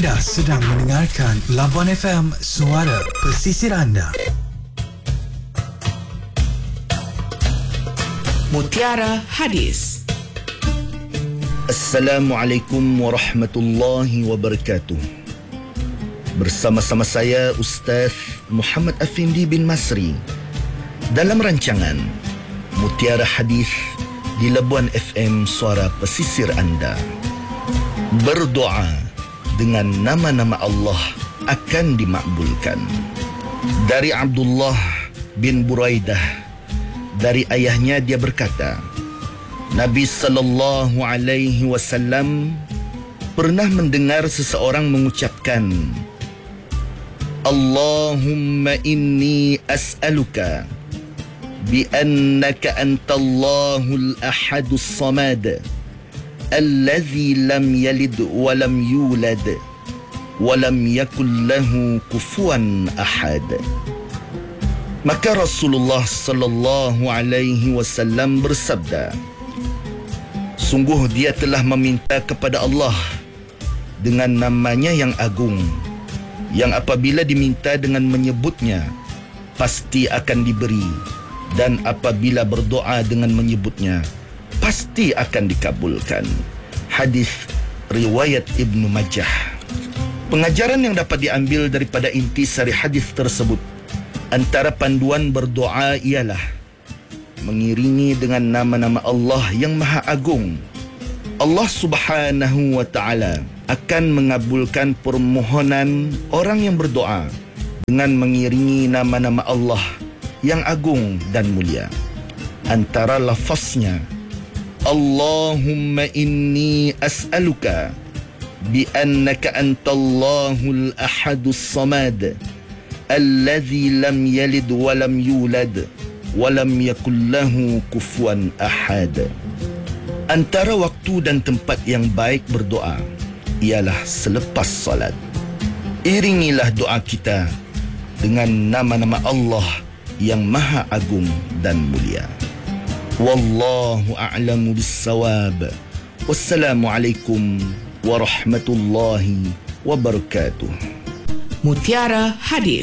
Anda sedang mendengarkan Labuan FM, suara pesisir anda. Mutiara Hadis. Assalamualaikum warahmatullahi wabarakatuh. Bersama-sama saya Ustaz Muhammad Afindi bin Masri dalam rancangan Mutiara Hadis di Labuan FM, suara pesisir anda. Berdoa dengan nama-nama Allah akan dimakbulkan. Dari Abdullah bin Buraidah, dari ayahnya dia berkata, Nabi sallallahu alaihi wasallam pernah mendengar seseorang mengucapkan, Allahumma inni as'aluka bi annaka antallahul ahadus samad alladhi lam yalid wa lam yulad wa lam yakul lahu kufuwan ahad. Maka Rasulullah sallallahu alaihi wasallam bersabda, sungguh dia telah meminta kepada Allah dengan namanya yang agung, yang apabila diminta dengan menyebutnya pasti akan diberi, dan apabila berdoa dengan menyebutnya pasti akan dikabulkan. Hadis riwayat Ibnu Majah. Pengajaran yang dapat diambil daripada intisari hadis tersebut, antara panduan berdoa ialah mengiringi dengan nama-nama Allah yang Maha Agung. Allah Subhanahu wa Ta'ala akan mengabulkan permohonan orang yang berdoa dengan mengiringi nama-nama Allah yang agung dan mulia. Antara lafaznya, Allahumma inni as'aluka bi annaka antallahul ahadus samad alladhi lam yalid wa lam yulad wa lam yakul lahu kufuwan ahad. Antara waktu dan tempat yang baik berdoa ialah selepas salat. Iringilah doa kita dengan nama-nama Allah yang Maha Agung dan mulia. Wallahu a'lamu bis-shawab. Wassalamualaikum warahmatullahi wabarakatuh. Mutiara Hadis.